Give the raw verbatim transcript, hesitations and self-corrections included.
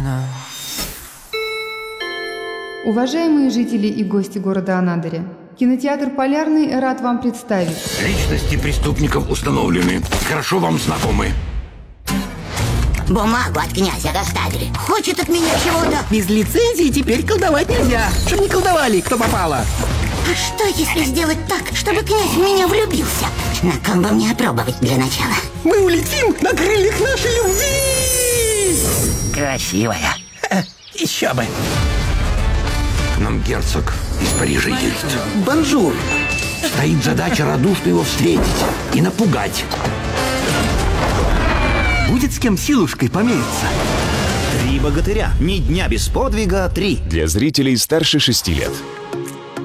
Охрана. Уважаемые жители и гости города Анадыря, кинотеатр «Полярный» рад вам представить. Личности преступников установлены. Хорошо вам знакомы. Бумагу от князя доставили. Хочет от меня чего-то. Без лицензии теперь колдовать нельзя. Чтоб не колдовали, кто попало. А что, если сделать так, чтобы князь в меня влюбился? На ком бы мне опробовать для начала? Мы улетим на крыльях нашей любви! Красивая. Еще бы. К нам герцог из Парижа едет. Бонжур. Стоит задача радушно его встретить и напугать. Будет с кем силушкой помериться. Три богатыря. Ни дня без подвига. Три. Для зрителей старше шести лет.